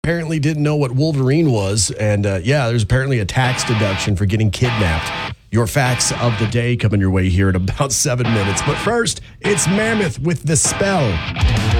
apparently didn't know what Wolverine was. And there's apparently a tax deduction for getting kidnapped. Your facts of the day coming your way here in about 7 minutes. But first, it's Mammoth with The Spell.